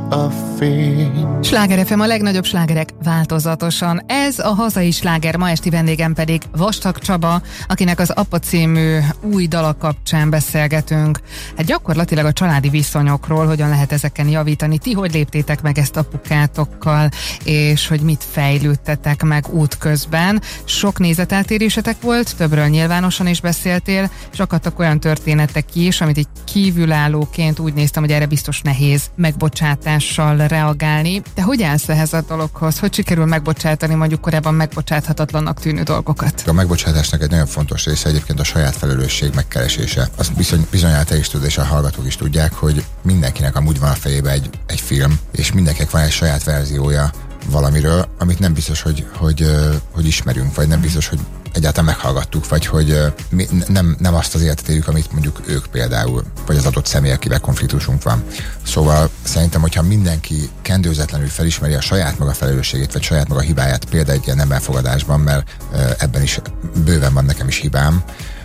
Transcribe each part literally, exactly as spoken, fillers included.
a fény. Sláger ef em, a legnagyobb slágerek változatosan. Ez a hazai sláger, ma esti vendégem pedig Vastag Csaba, akinek az Apa című új dala kapcsán beszélgetünk. Hát gyakorlatilag a családi viszonyokról, hogyan lehet ezeken javítani. Ti hogy léptétek meg ezt apukátokkal, és hogy mit fejlődtetek meg útközben. Sok nézeteltérésetek volt, többről nyilvánosan is beszéltél, és akadtak olyan történetek is, amit egy kívülállóként úgy néztem, hogy erre biztos nehéz megbocsátással reagálni. De hogy állsz ehhez a dologhoz? Hogy sikerül megbocsátani mondjuk korábban megbocsáthatatlannak tűnő dolgokat? A megbocsátásnak egy nagyon fontos része egyébként a saját felelősség megkeresése. Azt bizony, bizonyára te is tudod, és a hallgatók is tudják, hogy mindenkinek amúgy van a fejében egy, egy film, és mindenkinek van egy saját verziója valamiről, amit nem biztos, hogy, hogy, hogy ismerünk, vagy nem biztos, hogy egyáltalán meghallgattuk, vagy hogy mi nem, nem azt az életet éljük, amit mondjuk ők például, vagy az adott személy, akivel konfliktusunk van. Szóval szerintem, hogyha mindenki kendőzetlenül felismeri a saját maga felelősségét, vagy saját maga hibáját, például egy ilyen nem elfogadásban, mert ebben is bőven van nekem is hibám,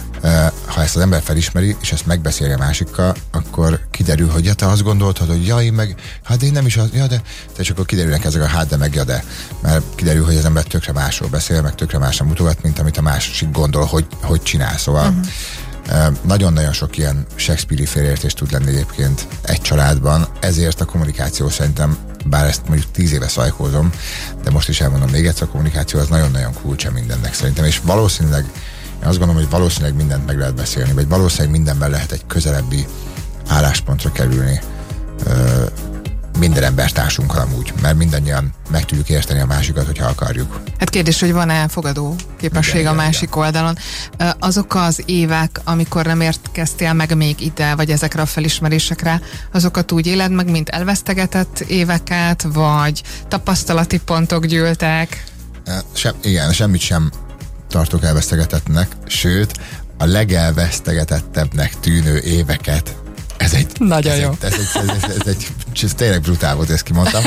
ha ezt az ember felismeri, és ezt megbeszélje a másikkal, akkor kiderül, hogy ja, te azt gondoltad, hogy ja, én meg, hát én nem is az, ja, de, és akkor kiderülnek ezek a hát, de meg ja, de, mert kiderül, hogy az ember tökre másról beszél, meg tökre másra mutogat, mint amit a másik gondol, hogy, hogy csinál, szóval uh-huh. nagyon-nagyon sok ilyen Shakespeare-i félreértés tud lenni egyébként egy családban, ezért a kommunikáció szerintem, bár ezt mondjuk tíz éve szajkózom, de most is elmondom még egyszer, a kommunikáció az nagyon-nagyon kulcsa mindennek szerintem, és valószínűleg én azt gondolom, hogy valószínűleg mindent meg lehet beszélni, vagy valószínűleg mindenben lehet egy közelebbi álláspontra kerülni ö, minden embertársunkkal amúgy, mert mindannyian meg tudjuk érteni a másikat, hogyha akarjuk. Hát kérdés, hogy van-e fogadó képesség igen, a igen, másik igen. oldalon. Azok az évek, amikor nem érkeztél meg még ide, vagy ezekre a felismerésekre, azokat úgy éled meg, mint elvesztegetett éveket, vagy tapasztalati pontok gyűltek? Sem, igen, semmit sem tartok elvesztegetettnek, sőt, a legelvesztegetettebbnek tűnő éveket, ez egy... Nagyon ez jó. Egy, ez, egy, ez, egy, ez, egy, ez tényleg brutál volt, ezt kimondtam.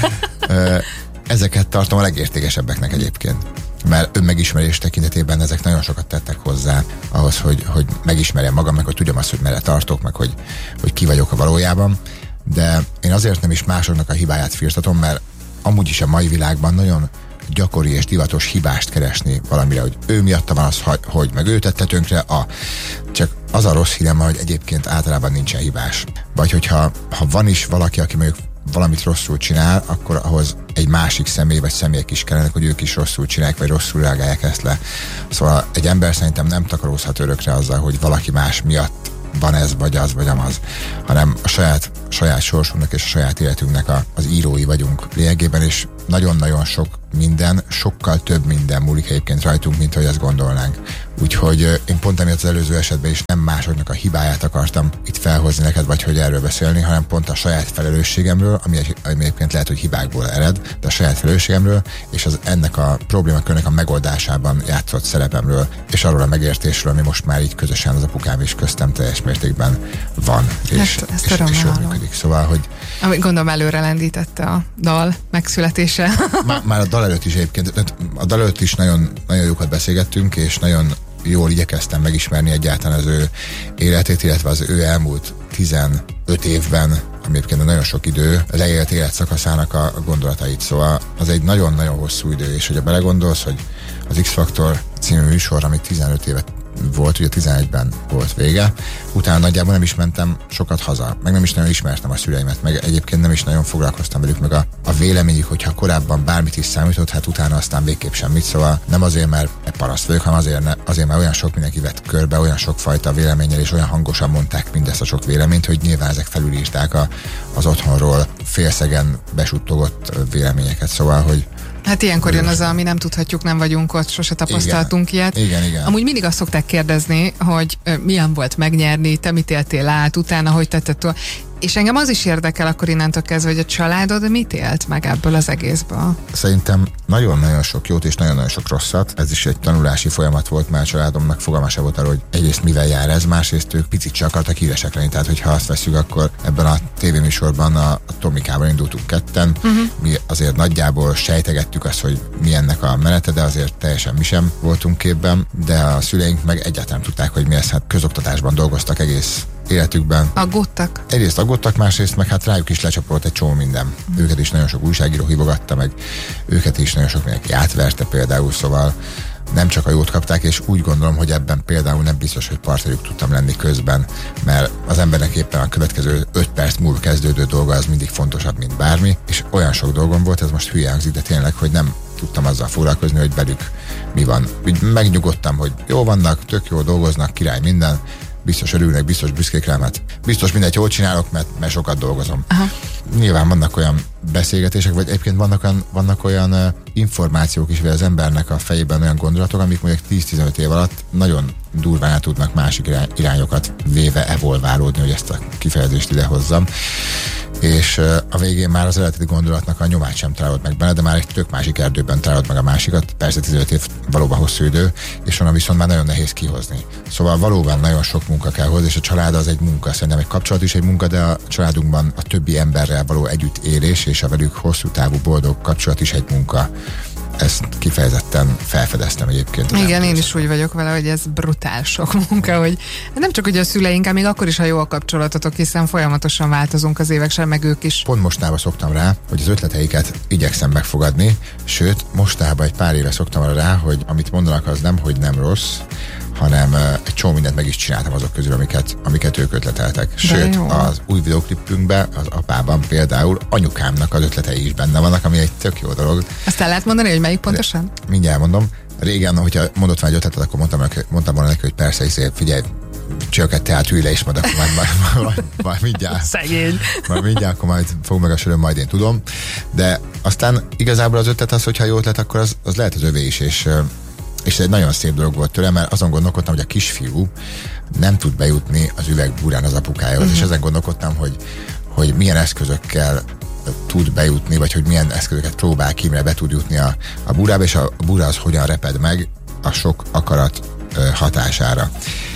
Ezeket tartom a legértékesebbeknek egyébként. Mert önmegismerés tekintetében ezek nagyon sokat tettek hozzá ahhoz, hogy, hogy megismerjem magam, meg hogy tudjam azt, hogy merre tartok, meg hogy, hogy ki vagyok a valójában. De én azért nem is másoknak a hibáját firtatom, mert amúgy is a mai világban nagyon gyakori és divatos hibást keresni valamire, hogy ő miatta van az, hogy meg ő tette tönkre, a, csak az a rossz hírem, hogy egyébként általában nincsen hibás. Vagy hogyha ha van is valaki, aki mondjuk valamit rosszul csinál, akkor ahhoz egy másik személy vagy személyek is kellenek, hogy ők is rosszul csinálják, vagy rosszul reagálják ezt le. Szóval egy ember szerintem nem takarózhat örökre azzal, hogy valaki más miatt van ez, vagy az, vagy amaz, hanem a saját, saját sorsunknak és a saját életünknek a, az írói vagyunk lényegében, és nagyon-nagyon sok minden, sokkal több minden múlik egyébként rajtunk, mint hogy azt gondolnánk. Úgyhogy én pont emiatt az előző esetben is nem másoknak a hibáját akartam itt felhozni neked, vagy hogy erről beszélni, hanem pont a saját felelősségemről, ami, ami egyébként lehet, hogy hibákból ered, de a saját felelősségemről, és az ennek a problémakörnek a megoldásában játszott szerepemről, és arról a megértésről, ami most már így közösen az apukám és köztem teljes mértékben van, és, ezt, ezt és, és jól működik. Szóval, hogy... Ami gondolom előre lendítette a dal megszületése. Már, már a dal előtt is egyébként, a dal előtt is nagyon, nagyon jókat beszélgettünk, és nagyon jól igyekeztem megismerni egyáltalán az ő életét, illetve az ő elmúlt tizenöt évben, ami egyébként nagyon sok idő, leélt életszakaszának a gondolatait. Szóval az egy nagyon-nagyon hosszú idő, és hogyha belegondolsz, hogy az X-Factor című műsor, ami tizenöt évet volt, ugye tizenegyben volt vége, utána nagyjából nem is mentem sokat haza, meg nem is nagyon ismertem a szüleimet, meg egyébként nem is nagyon foglalkoztam velük, meg a, a véleményük, hogyha korábban bármit is számított, hát utána aztán végképp semmit, szóval nem azért, mert paraszt vagyok, hanem azért, ne, azért, mert olyan sok mindenki vett körbe, olyan sokfajta véleménnyel, és olyan hangosan mondták mindezt a sok véleményt, hogy nyilván ezek felülírták a, az otthonról félszegen besuttogott véleményeket, szóval, hogy hát ilyenkor jön az, ami nem tudhatjuk, nem vagyunk ott, sose tapasztaltunk igen, ilyet. Igen, igen. Amúgy mindig azt szokták kérdezni, hogy ö, milyen volt megnyerni, te mit éltél át, utána hogy tetted túl. És engem az is érdekel akkor innentől kezdve, hogy a családod mit élt meg ebből az egészből? Szerintem nagyon-nagyon sok jót és nagyon-nagyon sok rosszat. Ez is egy tanulási folyamat volt, mert a családomnak fogalmása volt arra, hogy egyrészt mivel jár ez, másrészt ők picit csak akartak híresek lenni. Tehát, hogyha azt veszük, akkor ebben a tévéműsorban a, a Tomikával indultunk ketten. Uh-huh. Mi azért nagyjából sejtegettük azt, hogy mi ennek a menete, de azért teljesen mi sem voltunk képben. De a szüleink meg egyáltalán tudták, hogy mi ez. Hát közoktatásban dolgoztak egész életükben. Aggódtak? Egyrészt aggódtak, másrészt meg hát rájuk is lecsapott egy csomó minden. Mm. Őket is nagyon sok újságíró hívogatta, meg őket is nagyon sok mindenki átverte például, szóval nem csak a jót kapták, és úgy gondolom, hogy ebben például nem biztos, hogy partnerük tudtam lenni közben, mert az embernek éppen a következő öt perc múlva kezdődő dolga az mindig fontosabb, mint bármi, és olyan sok dolgom volt, ez most hülye hangzik, de tényleg, hogy nem tudtam azzal foglalkozni, hogy velük mi van. Úgy megnyugodtam, hogy jó vannak, tök jól dolgoznak, király minden, biztos örülnek, biztos büszkék rám, hát biztos mindent jól csinálok, mert, mert sokat dolgozom. Aha. Nyilván vannak olyan beszélgetések, vagy egyébként vannak olyan, vannak olyan uh, információk is, vagy az embernek a fejében olyan gondolatok, amik mondjuk tíz-tizenöt év alatt nagyon durván át tudnak másik irány, irányokat véve evolválódni, hogy ezt a kifejezést ide hozzam. És uh, a végén már az eredeti gondolatnak a nyomát sem találod meg benne, de már egy tök másik erdőben találod meg a másikat. Persze tizenöt év valóban hosszú idő, és onnan viszont már nagyon nehéz kihozni. Szóval valóban nagyon sok munka kell hozzá, és a család az egy munka. Szerintem egy kapcsolat is egy munka, de a családunkban a többi emberrel való együttélés és a velük hosszú távú boldog kapcsolat is egy munka. Ezt kifejezetten felfedeztem egyébként. Igen, én is úgy vagyok vele, hogy ez brutál sok munka, hogy nem csak ugye a szüleinkkel, még akkor is, ha jó a kapcsolatotok, hiszen folyamatosan változunk az évek során, meg ők is. Pont mostában szoktam rá, hogy az ötleteiket igyekszem megfogadni, sőt, mostában egy pár éve szoktam arra rá, hogy amit mondanak, az nem, hogy nem rossz, hanem uh, egy csomó mindent meg is csináltam azok közül, amiket, amiket ők ötleteltek. Sőt, az új videóklipünkben, az apában például anyukámnak az ötletei is benne vannak, ami egy tök jó dolog. Azt el lehet mondani, hogy melyik pontosan? De mindjárt mondom. Régen, hogyha mondott már egy ötletet, akkor mondtam, mondtam volna neki, hogy persze, hiszél, figyelj, csöket, tehát ülj le is, majd akkor majd, majd, majd, majd mindjárt. Szegény. Majd mindjárt, akkor majd fog meg a söröm, majd én tudom. De aztán igazából az ötlet az, hogyha jó ötlet, akkor az, az lehet az övé is, és és ez egy nagyon szép dolog volt tőle, mert azon gondolkodtam, hogy a kisfiú nem tud bejutni az üvegbúrán az apukájához, uh-huh. és ezen gondolkodtam, hogy, hogy milyen eszközökkel tud bejutni, vagy hogy milyen eszközöket próbál ki, mire be tud jutni a, a búrába, és a búra az hogyan reped meg a sok akarat ö, hatására.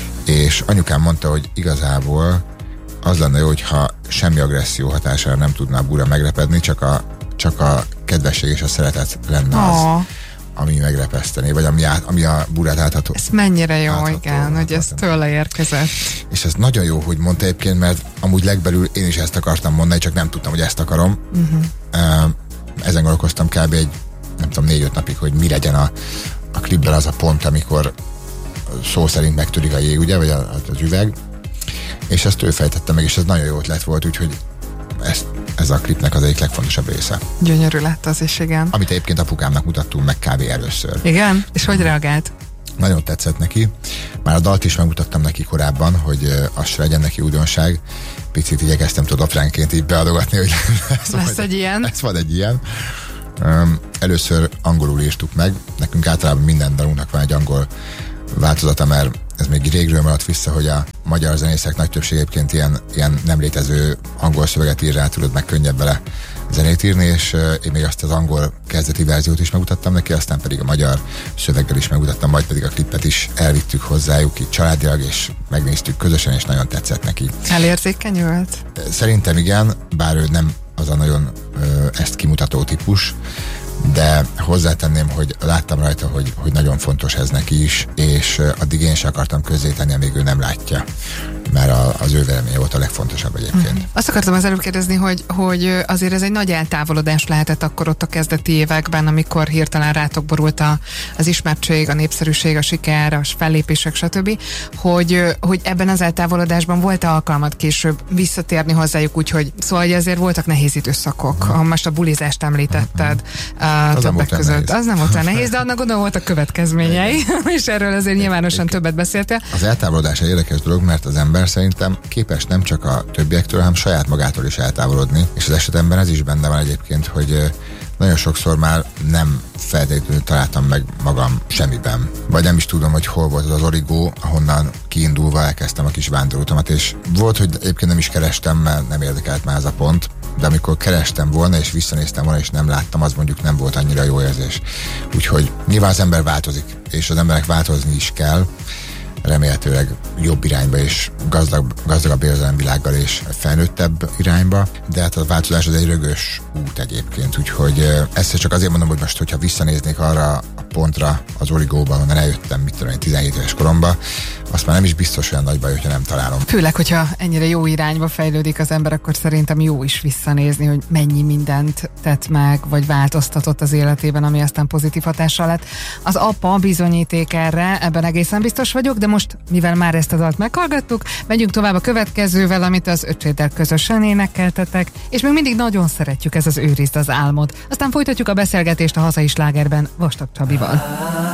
És anyukám mondta, hogy igazából az lenne jó, hogyha semmi agresszió hatására nem tudna a búra megrepedni, csak a, csak a kedvesség és a szeretet lenne az. Oh. ami megrepesztené, vagy ami, át, ami a búrát átható. Ez mennyire jó, átható, igen, hogy ez tőle érkezett. És ez nagyon jó, hogy mondta egyébként, mert amúgy legbelül én is ezt akartam mondani, csak nem tudtam, hogy ezt akarom. Uh-huh. Ezen gondolkoztam kb. egy, nem tudom, négy-öt napig, hogy mi legyen a, a klipben az a pont, amikor szó szerint megtörik a jég, ugye, vagy az üveg. És ezt ő fejtette meg, és ez nagyon jó ötlet volt, úgyhogy ezt ez a klipnek az egyik legfontosabb része. Gyönyörű lett az is, igen. Amit egyébként apukámnak mutattunk meg kb. Először. Igen? És hogy reagált? Nagyon tetszett neki. Már a dalt is megmutattam neki korábban, hogy az se legyen neki újdonság. Picit igyekeztem tudod apránként így beadogatni, hogy lesz majd, egy ilyen. Ez van egy ilyen. Um, először angolul írtuk meg. Nekünk általában minden dalunknak van egy angol változata, mert ez még régről maradt vissza, hogy a magyar zenészek nagy többség egyébként ilyen, ilyen nem létező angol szöveget ír rá, tudod meg könnyebb vele zenét írni, és uh, én még azt az angol kezdeti verziót is megmutattam neki, aztán pedig a magyar szöveggel is megmutattam, majd pedig a klipet is elvittük hozzájuk itt családilag, és megnéztük közösen, és nagyon tetszett neki. Elérzékenyült? Szerintem igen, bár ő nem az a nagyon uh, ezt kimutató típus, de hozzátenném, hogy láttam rajta, hogy, hogy nagyon fontos ez neki is, és addig én sem akartam közzétenni, amíg ő nem látja, mert a, az ő véleménye volt a legfontosabb egyébként. Uh-huh. Azt akartam az előbb kérdezni, hogy, hogy azért ez egy nagy eltávolodás lehetett akkor ott a kezdeti években, amikor hirtelen rátok borult a, az ismertség, a népszerűség, a siker, a fellépések, stb., hogy, hogy ebben az eltávolodásban volt alkalmat később visszatérni hozzájuk, úgyhogy szóval hogy azért voltak nehéz időszakok. Uh-huh. Most a bulizást említetted, uh-huh. többek között. Az nem volt olyan nehéz, de annak gondolom voltak következményei, és erről azért nyilvánosan többet beszéltél. Az eltávolodás egy érdekes dolog, mert az ember szerintem képes nem csak a többiektől, hanem saját magától is eltávolodni, és az esetemben ez is benne van egyébként, hogy nagyon sokszor már nem feltétlenül találtam meg magam semmiben. Vagy nem is tudom, hogy hol volt az, az origó, ahonnan kiindulva elkezdtem a kis vándorútomat, és volt, hogy egyébként nem is kerestem, mert nem érdekelt már ez a pont, de amikor kerestem volna, és visszanéztem volna, és nem láttam, az mondjuk nem volt annyira jó érzés. Úgyhogy nyilván az ember változik, és az emberek változni is kell, remélhetőleg jobb irányba és gazdag, gazdagabb érzelemvilággal és felnőttebb irányba, de hát a változás az egy rögös út egyébként, úgyhogy ezt csak azért mondom, hogy most, hogyha visszanéznék arra a pontra az Origóban, onnan eljöttem, mit tudom én, tizenhét éves koromban, azt már nem is biztos olyan nagy baj, hogyha nem találom. Főleg, hogyha ennyire jó irányba fejlődik az ember, akkor szerintem jó is visszanézni, hogy mennyi mindent tett meg, vagy változtatott az életében, ami aztán pozitív hatással lett. Az apa bizonyíték erre, ebben egészen biztos vagyok, de most, mivel már ezt a dalt meghallgattuk, megyünk tovább a következővel, amit az öccséddel közösen énekeltetek, és még mindig nagyon szeretjük, ez az Őrizd az álmod. Aztán folytatjuk a beszélgetést a hazai slágerben Vastag Csabival.